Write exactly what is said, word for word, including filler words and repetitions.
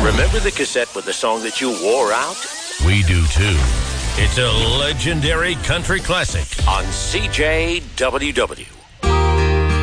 Remember the cassette with the song that you wore out? We do too. It's a legendary country classic on C J W W.